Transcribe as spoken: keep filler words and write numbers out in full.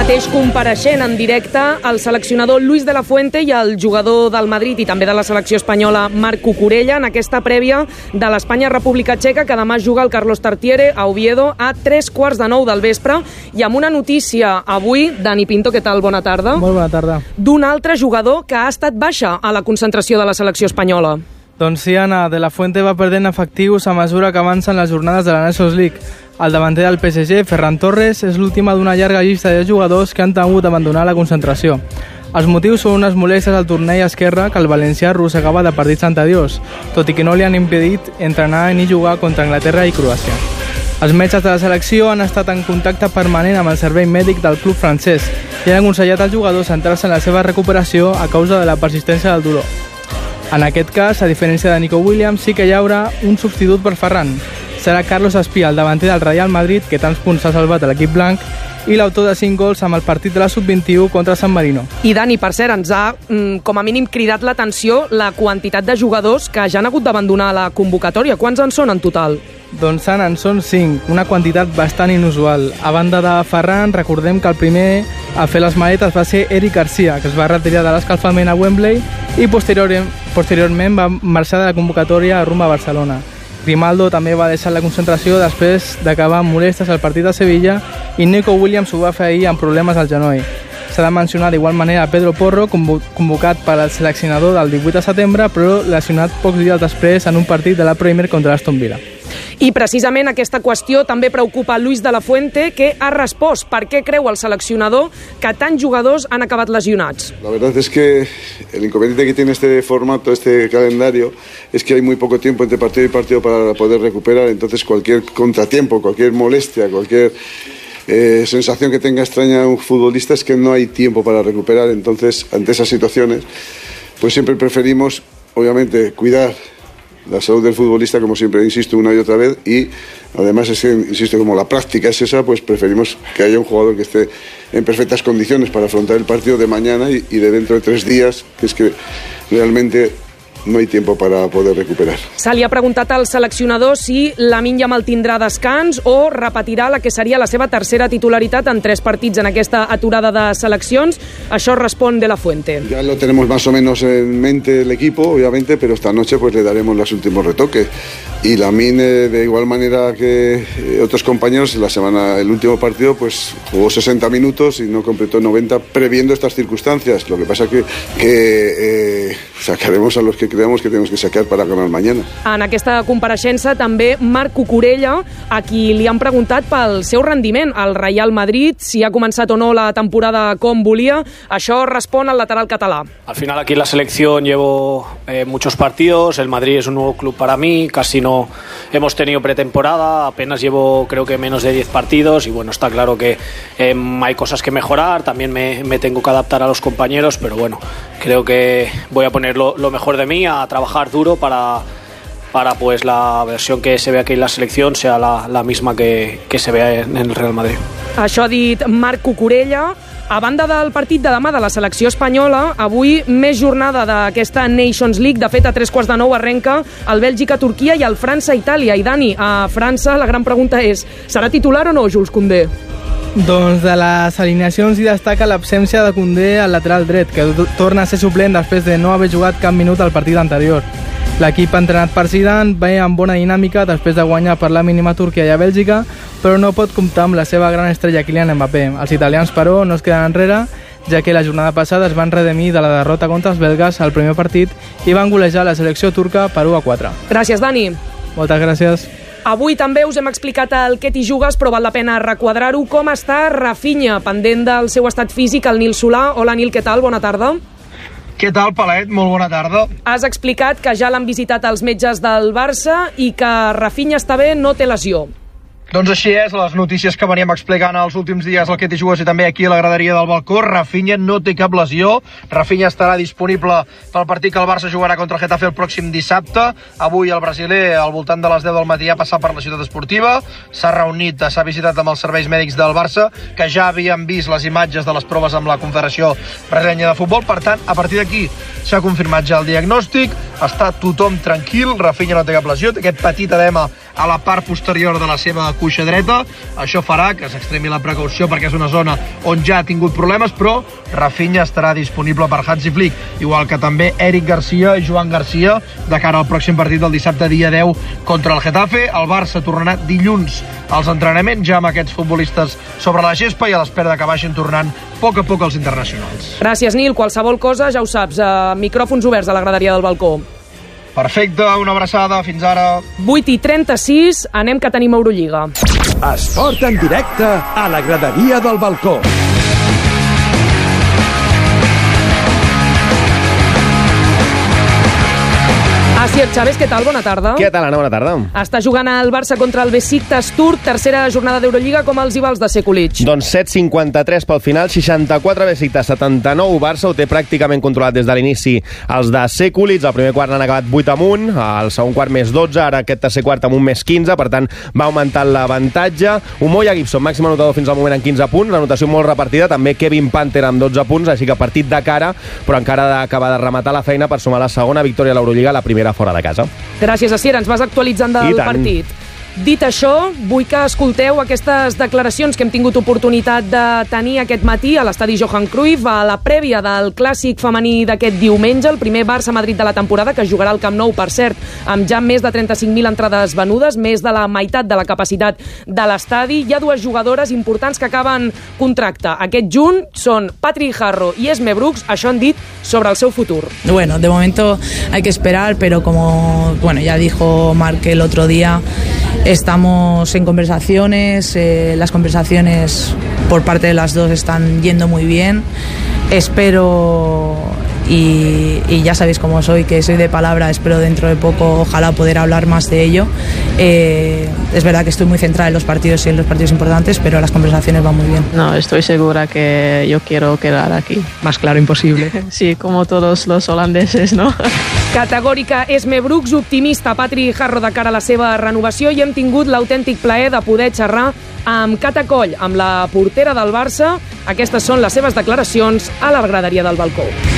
mateix compareixent en directe el seleccionador Luis de la Fuente i el jugador del Madrid i també de la selecció espanyola Marc Cucurella en aquesta prèvia de l'Espanya-República Txeca, que demà juga el Carlos Tartiere a Oviedo a tres quarts de nou del vespre. I amb una notícia avui, Dani Pinto, què tal? Bona tarda. Molt bona tarda. D'un altre jugador que ha estat baixa a la concentració de la selecció espanyola. Doncs sí, Anna, de la Fuente va perdent efectius a mesura que avancen les jornades de la Nations League. El davanter del P S G, Ferran Torres, és l'última d'una llarga llista de jugadors que han hagut d'abandonar la concentració. Els motius són unes molèsties al turmell esquerre que el valencià arrossegava de partits anteriors, tot i que no li han impedit entrenar ni jugar contra Anglaterra i Croàcia. Els metges de la selecció han estat en contacte permanent amb el servei mèdic del club francès i han aconsellat al jugador centrar-se en la seva recuperació a causa de la persistència del dolor. En aquest cas, a diferència de Nico Williams, sí que hi haurà un substitut per Ferran. Serà Carlos Espí, el davanter del Real Madrid, que tants punts ha salvat a l'equip blanc, i l'autor de cinc gols amb el partit de la sub vint-i-u contra San Marino. I Dani, per cert, ens ha com a mínim cridat l'atenció la quantitat de jugadors que ja han hagut d'abandonar la convocatòria. Quants en són en total? Doncs en són cinc, una quantitat bastant inusual. A banda de Ferran, recordem que el primer a fer les maletes va ser Eric Garcia, que es va retirar de l'escalfament a Wembley i posteriorment, posteriorment va marxar de la convocatòria a rumba a Barcelona. Grimaldo també va deixar la concentració després d'acabar amb molèsties al partit de Sevilla i Nico Williams ho va fer ahir amb problemes al genoll. S'ha de mencionar d'igual manera Pedro Porro, convocat per al seleccionador del divuit de setembre, però lesionat pocs dies després en un partit de la Premier contra l'Aston Villa. I precisament aquesta qüestió també preocupa Luis de la Fuente, que ha respost per què creu el seleccionador que tants jugadors han acabat lesionats. La verdad es que el inconveniente que tiene este formato, este calendario, es que hay muy poco tiempo entre partido y partido para poder recuperar, entonces cualquier contratiempo, cualquier molestia, cualquier eh, sensación que tenga extraña un futbolista es que no hay tiempo para recuperar. Entonces, ante esas situaciones, pues siempre preferimos, obviamente, cuidar la salud del futbolista, como siempre insisto una y otra vez, y además es que, insisto, como la práctica es esa, pues preferimos que haya un jugador que esté en perfectas condiciones para afrontar el partido de mañana y, y de dentro de tres días, que es que realmente no hay tiempo para poder recuperar. Se li ha preguntat al seleccionador si Lamine Yamal tindrà descans o repetirà la que seria la seva tercera titularitat en tres partits en aquesta aturada de seleccions. Això respon de la Fuente. Ya lo tenemos más o menos en mente el equipo, obviamente, pero esta noche pues le daremos los últimos retoques. Y Lamine, de igual manera que otros compañeros, la semana, el último partido pues jugó sesenta minutos y no completó noventa, previendo estas circunstancias. Lo que pasa que, que eh, sacaremos a los que creemos que tenemos que sacar para ganar mañana. En aquesta compareixença també Marc Cucurella, a qui li han preguntat pel seu rendiment al Real Madrid, si ha començat o no la temporada com volia. Això respon al lateral català. Al final aquí en la selección llevo eh, muchos partidos, el Madrid es un nuevo club para mí, casi no hemos tenido pretemporada, apenas llevo creo que menos de diez partidos y bueno, está claro que eh, hay cosas que mejorar, también me, me tengo que adaptar a los compañeros, pero bueno, creo que voy a poner lo, lo mejor de mí, a trabajar duro para, para pues la versión que se ve aquí en la selección sea la, la misma que, que se ve en el Real Madrid. Això ha dit Marc Cucurella. A banda del partit de demà de la selecció espanyola, avui més jornada d'aquesta Nations League. De fet, a tres quarts de nou arrenca el Bèlgica-Turquia i el França-Itàlia. I Dani, a França la gran pregunta és, serà titular o no Jules Koundé? Doncs de les alineacions hi destaca l'absència de Koundé al lateral dret, que torna a ser suplent després de no haver jugat cap minut al partit anterior. L'equip entrenat per Zidane ve amb bona dinàmica després de guanyar per la mínima Turquia i a Bèlgica, però no pot comptar amb la seva gran estrella Kylian Mbappé. Els italians, però, no es queden enrere, ja que la jornada passada es van redimir de la derrota contra els belgues al primer partit i van golejar la selecció turca per u a quatre. Gràcies, Dani. Moltes gràcies. Avui també us hem explicat el què t'hi jugues, però val la pena requadrar-ho. Com està Rafinha, pendent del seu estat físic, el Nil Solà. Hola, Nil, què tal? Bona tarda. Què tal, Palet? Molt bona tarda. Has explicat que ja l'han visitat els metges del Barça i que Rafinha està bé, no té lesió. Doncs així és, les notícies que veníem explicant els últims dies al que t'hi jugues i també aquí a la graderia del balcó. Rafinha no té cap lesió. Rafinha estarà disponible pel partit que el Barça jugarà contra el Getafe el pròxim dissabte. Avui el brasiler, al voltant de les deu del matí, ha passat per la ciutat esportiva, s'ha reunit, s'ha visitat amb els serveis mèdics del Barça, que ja havien vist les imatges de les proves amb la Confederació Brasileña de Futbol. Per tant, a partir d'aquí s'ha confirmat ja el diagnòstic. està tothom tranquil, Rafinha no té cap lesió, té aquest petit edema a la part posterior de la seva cuixa dreta, això farà que s'extremi la precaució perquè és una zona on ja ha tingut problemes, però Rafinha estarà disponible per Hansi Flick, igual que també Eric Garcia i Joan Garcia de cara al pròxim partit del dissabte dia deu contra el Getafe. El Barça tornarà dilluns als entrenaments ja amb aquests futbolistes sobre la gespa i a l'espera que vagin tornant a poc a poc els internacionals. Gràcies, Nil. Qualsevol cosa, ja ho saps, eh, micròfons oberts a la graderia del balcó. Perfecte, una abraçada, fins ara. vuit i trenta-sis, anem que tenim Eurolliga. Esport en directe a la graderia del balcó. Asier Chávez, què tal? Bona tarda. Què tal, Anna? Bona tarda. Està jugant el Barça contra el Besiktas Turc, tercera jornada d'Eurolliga, com els rivals de Sekulic. Doncs set cinquanta-tres pel final, seixanta-quatre Besiktas, setanta-nou Barça, ho té pràcticament controlat des de l'inici els de Sekulic. El primer quart n'han acabat vuit amunt, el segon quart més dotze, ara aquest tercer quart amb un més quinze, per tant va augmentant l'avantatge. Umoja Gibson, màxim anotador fins al moment en quinze punts, l'anotació molt repartida, també Kevin Panther amb dotze punts, així que partit de cara, però encara ha d'acabar de rematar la feina per sumar la segona victòria a l'Eurolliga, la primera fora de casa. Gràcies, Asier. Ens vas actualitzant del partit. Dit això, vull que escolteu aquestes declaracions que hem tingut oportunitat de tenir aquest matí a l'estadi Johan Cruyff, a la prèvia del clàssic femení d'aquest diumenge, el primer Barça-Madrid de la temporada, que jugarà al Camp Nou, per cert, amb ja més de trenta-cinc mil entrades venudes, més de la meitat de la capacitat de l'estadi. Hi ha dues jugadores importants que acaben contracte. Aquest juny són Patrick Harro i Esme Brooks, això han dit sobre el seu futur. Bueno, de momento hay que esperar, pero como bueno, ya dijo Marc el otro día, estamos en conversaciones, eh, las conversaciones por parte de las dos están yendo muy bien. Espero, y, y ya sabéis cómo soy, que soy de palabra, espero dentro de poco, ojalá poder hablar más de ello. Eh, es verdad que estoy muy centrada en los partidos y en los partidos importantes, pero las conversaciones van muy bien. No, estoy segura que yo quiero quedar aquí. Más claro imposible. Sí, como todos los holandeses, ¿no? Categòrica Esme Brooks, optimista Patrick Harro de cara a la seva renovació, i hem tingut l'autèntic plaer de poder xerrar amb Cata Coll, amb la portera del Barça. Aquestes són les seves declaracions a la graderia del balcó.